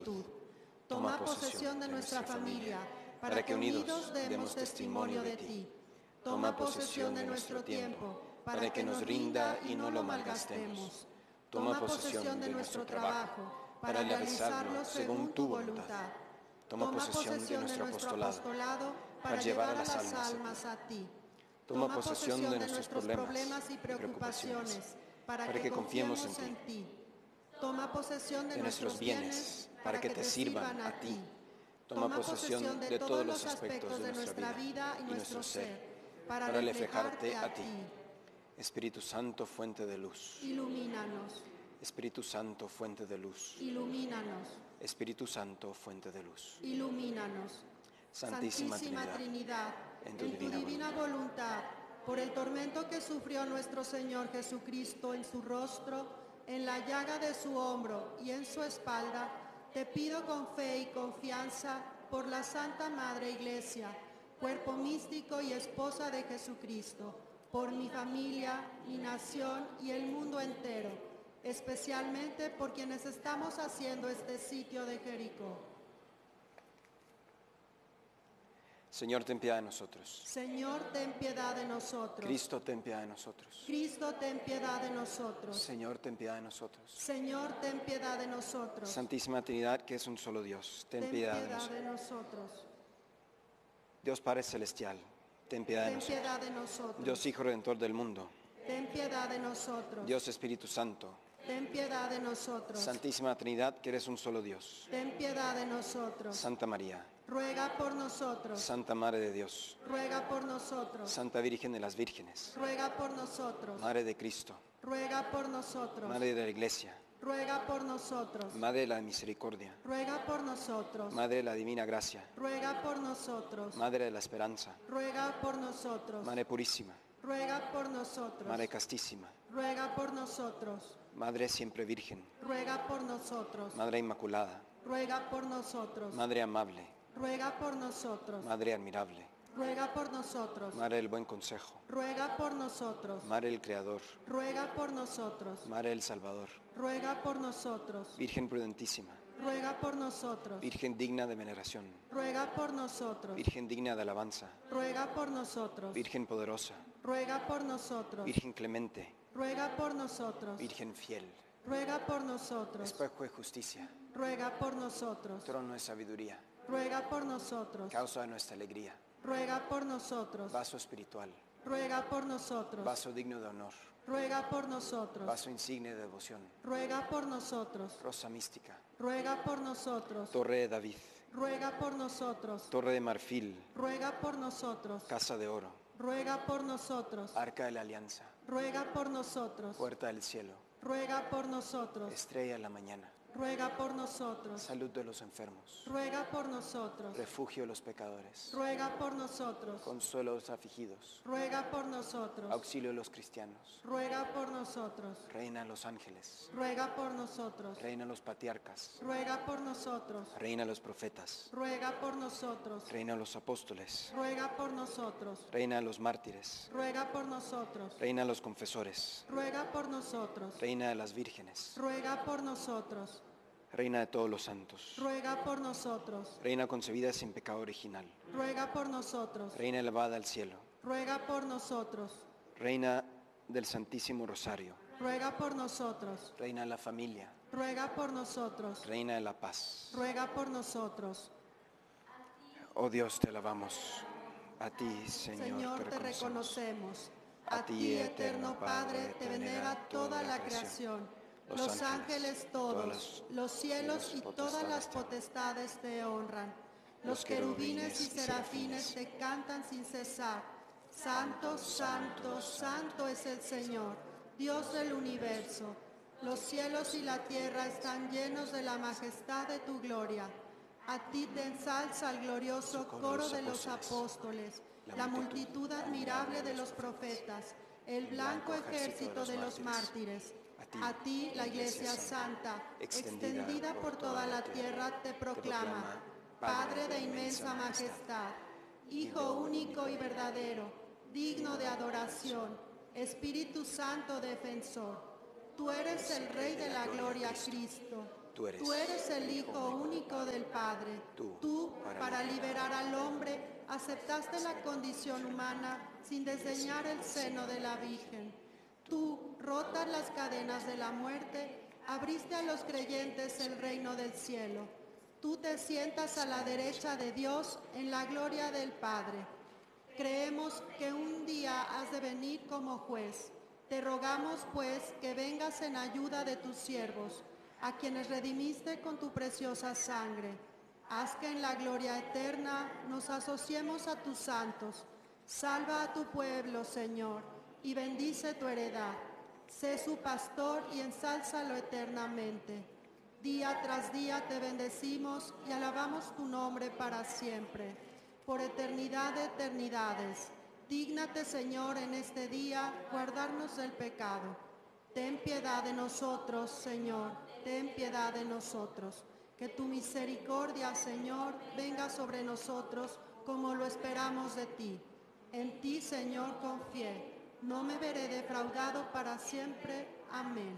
Toma posesión de nuestra familia, para que unidos demos testimonio de ti. Toma posesión de nuestro tiempo, para que nos rinda y no lo malgastemos. Toma posesión de nuestro trabajo, para realizarlo según tu voluntad. Toma posesión de nuestro apostolado, para llevar a las almas a ti. Toma posesión de nuestros problemas y preocupaciones, para que confiemos en ti. Toma posesión de nuestros bienes, para que te sirvan a ti. Toma posesión de todos los aspectos de nuestra vida y nuestro ser, para reflejarte a ti. Espíritu Santo, fuente de luz. Ilumínanos. Espíritu Santo, fuente de luz. Ilumínanos. Espíritu Santo, fuente de luz. Ilumínanos. Santísima Trinidad, en tu divina voluntad, por el tormento que sufrió nuestro Señor Jesucristo en su rostro, en la llaga de su hombro y en su espalda, te pido con fe y confianza por la Santa Madre Iglesia, cuerpo místico y esposa de Jesucristo, por mi familia, mi nación y el mundo entero, especialmente por quienes estamos haciendo este sitio de Jericó. Señor, ten piedad de nosotros. Señor, ten piedad de nosotros. Cristo, ten piedad de nosotros. Cristo, ten piedad de nosotros. Señor, ten piedad de nosotros. Señor, ten piedad de nosotros. Santísima Trinidad, que es un solo Dios, ten piedad de nosotros. Dios Padre Celestial, ten piedad de nosotros. Dios Hijo Redentor del mundo, ten piedad de nosotros. Dios Espíritu Santo, ten piedad de nosotros. Santísima Trinidad, que eres un solo Dios, ten piedad de nosotros. Santa María, ruega por nosotros. Santa Madre de Dios, ruega por nosotros. Santa Virgen de las Vírgenes, ruega por nosotros. Madre de Cristo, ruega por nosotros. Madre de la Iglesia, ruega por nosotros. Madre de la Misericordia, ruega por nosotros. Madre de la Divina Gracia, ruega por nosotros. Madre de la Esperanza, ruega por nosotros. Madre Purísima, ruega por nosotros. Madre Castísima, ruega por nosotros. Madre Siempre Virgen, ruega por nosotros. Madre Inmaculada, ruega por nosotros. Madre Amable, ruega por nosotros. Madre Admirable, ruega por nosotros. Madre del Buen Consejo, ruega por nosotros. Madre del Creador, ruega por nosotros. Madre del Salvador, ruega por nosotros. Virgen prudentísima, ruega por nosotros. Virgen digna de veneración, ruega por nosotros. Virgen digna de alabanza, ruega por nosotros. Virgen poderosa, ruega por nosotros. Virgen clemente, ruega por nosotros. Virgen fiel, ruega por nosotros. espejo de justicia, ruega por nosotros. trono de sabiduría, ruega por nosotros. causa de nuestra alegría, ruega por nosotros. vaso espiritual, ruega por nosotros. vaso digno de honor, ruega por nosotros. vaso insigne de devoción, ruega por nosotros. rosa mística, ruega por nosotros. torre de David, ruega por nosotros. torre de marfil, ruega por nosotros. casa de oro, ruega por nosotros. arca de la alianza, ruega por nosotros. puerta del cielo, ruega por nosotros. estrella de la mañana, ruega por nosotros. salud de los enfermos, ruega por nosotros. refugio de los pecadores, ruega por nosotros. consuelo de los afligidos, ruega por nosotros. auxilio de los cristianos, ruega por nosotros. reina de los ángeles, ruega por nosotros. reina de los patriarcas, ruega por nosotros. reina de los profetas, ruega por nosotros. reina de los apóstoles, ruega por nosotros. reina de los mártires, ruega por nosotros. reina de los confesores, ruega por nosotros. reina de las vírgenes, ruega por nosotros. reina de todos los santos, ruega por nosotros. reina concebida sin pecado original, ruega por nosotros. reina elevada al cielo, ruega por nosotros. reina del Santísimo Rosario, ruega por nosotros. reina de la familia, ruega por nosotros. reina de la paz. ruega por nosotros. Oh Dios, te alabamos. A ti, Señor, te reconocemos. A ti, eterno Padre, te venera toda la creación. Los ángeles todos, los cielos y todas las potestades te honran. Los querubines y serafines te cantan sin cesar. Santo, santo, santo es el Señor, Dios del universo. Los cielos y la tierra están llenos de la majestad de tu gloria. A ti te ensalza el glorioso coro de los apóstoles, la multitud admirable de los profetas, el blanco ejército de los mártires. A ti, la Iglesia Santa, extendida por toda la tierra, te proclama, Padre de inmensa majestad, Hijo único y verdadero, digno de adoración, Espíritu Santo defensor. Tú eres el Rey de la gloria, Cristo. Tú eres el Hijo único del Padre. Tú, para liberar al hombre, aceptaste la condición humana sin desdeñar el seno de la Virgen. Tú, rotas las cadenas de la muerte, abriste a los creyentes el reino del cielo. Tú te sientas a la derecha de Dios en la gloria del Padre. Creemos que un día has de venir como juez. Te rogamos, pues, que vengas en ayuda de tus siervos, a quienes redimiste con tu preciosa sangre. Haz que en la gloria eterna nos asociemos a tus santos. Salva a tu pueblo, Señor, y bendice tu heredad. Sé su pastor y ensálzalo eternamente. Día tras día te bendecimos y alabamos tu nombre para siempre, por eternidad de eternidades. Dígnate, Señor, en este día guardarnos del pecado. Ten piedad de nosotros, Señor, ten piedad de nosotros. Que tu misericordia, Señor, venga sobre nosotros como lo esperamos de ti. En ti, Señor, confié. No me veré defraudado para siempre. Amén.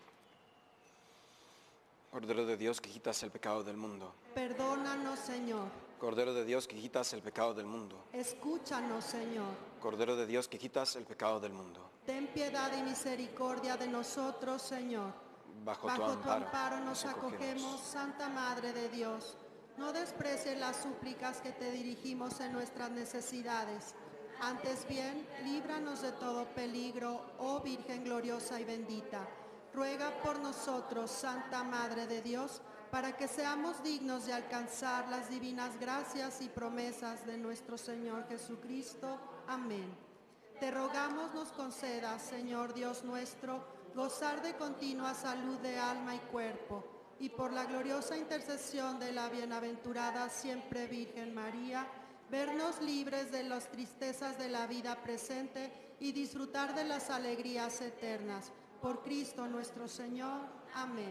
Cordero de Dios, que quitas el pecado del mundo. Perdónanos, Señor. Cordero de Dios, que quitas el pecado del mundo. Escúchanos, Señor. Cordero de Dios, que quitas el pecado del mundo. Ten piedad y misericordia de nosotros, Señor. Bajo tu amparo nos acogemos, Santa Madre de Dios. No desprecies las súplicas que te dirigimos en nuestras necesidades. Antes bien, líbranos de todo peligro, oh Virgen gloriosa y bendita. Ruega por nosotros, Santa Madre de Dios, para que seamos dignos de alcanzar las divinas gracias y promesas de nuestro Señor Jesucristo. Amén. Te rogamos nos concedas, Señor Dios nuestro, gozar de continua salud de alma y cuerpo, y por la gloriosa intercesión de la bienaventurada siempre Virgen María, vernos libres de las tristezas de la vida presente y disfrutar de las alegrías eternas. Por Cristo nuestro Señor. Amén.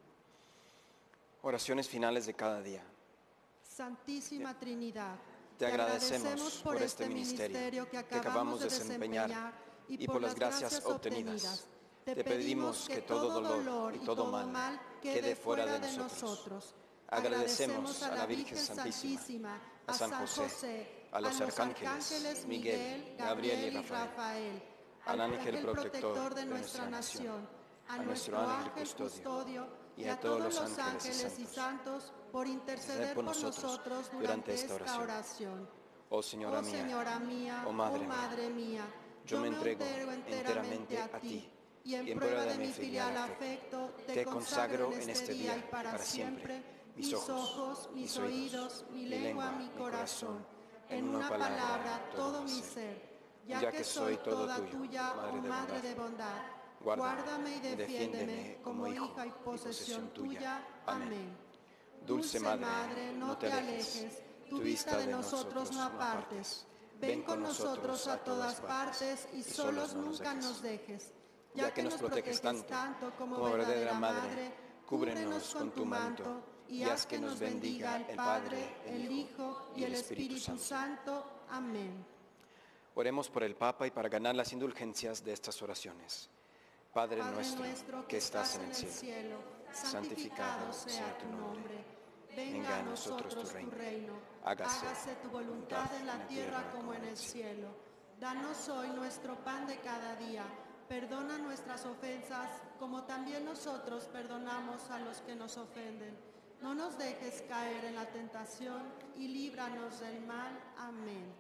Oraciones finales de cada día. Santísima Trinidad, te agradecemos por este ministerio que acabamos de desempeñar y por las gracias obtenidas. Te pedimos que todo dolor y todo mal quede fuera de nosotros. Agradecemos a la Virgen Santísima, a San José, a los arcángeles Miguel, Gabriel y Rafael, al ángel protector de nuestra nación, a nuestro ángel custodio y a todos los ángeles y santos, por interceder por nosotros durante esta oración. Oh Señora mía, oh Madre mía, yo me entrego enteramente a ti, y en prueba de mi filial afecto, te consagro en este día y para siempre mis ojos, mis oídos, mi lengua, mi corazón, en una palabra todo mi ser. Ya que soy toda tuya, oh Madre de bondad, guárdame y defiéndeme como hija y posesión tuya. Amén. Dulce Madre, no te alejes, tu vista de nosotros no apartes. Ven con nosotros a todas partes y solos nunca nos dejes. Ya que nos proteges tanto como verdadera Madre, cúbrenos con tu manto y haz que nos bendiga el Padre, el Hijo y el Espíritu Santo. Amén. Oremos por el Papa y para ganar las indulgencias de estas oraciones. Padre nuestro que estás en el cielo, santificado sea tu nombre. Venga a nosotros tu reino. Hágase tu voluntad en la tierra como en el cielo. Danos hoy nuestro pan de cada día. Perdona nuestras ofensas como también nosotros perdonamos a los que nos ofenden. No nos dejes caer en la tentación y líbranos del mal. Amén.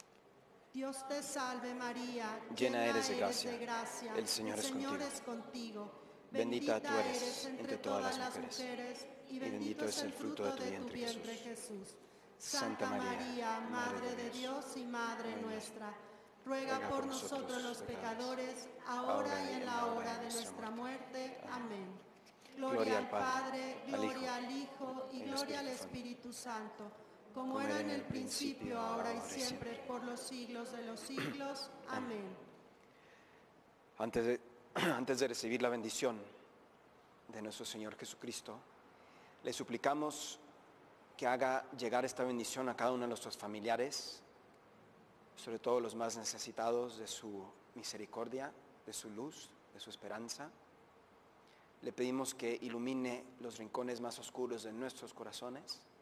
Dios te salve María, llena eres de gracia, el Señor es contigo. Bendita tú eres entre todas las mujeres, y bendito es el fruto de tu vientre Jesús. Santa María, Madre de Dios y Madre nuestra, ruega por nosotros los pecadores, ahora y en la hora de nuestra muerte. Amén. Gloria al Padre, gloria al Hijo y gloria al Espíritu Santo, como era en el principio, ahora y siempre, por los siglos de los siglos. Amén. Antes de recibir la bendición de nuestro Señor Jesucristo, le suplicamos que haga llegar esta bendición a cada uno de nuestros familiares, sobre todo los más necesitados de su misericordia, de su luz, de su esperanza, Le pedimos que ilumine los rincones más oscuros de nuestros corazones.